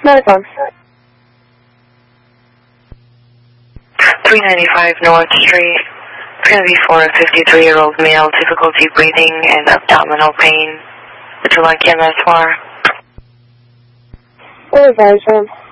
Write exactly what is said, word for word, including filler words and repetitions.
Marathon. three ninety-five North Street. It's going to be for a fifty-three-year-old male, difficulty breathing and abdominal pain. Would you like M S W A R? What advice, ma'am?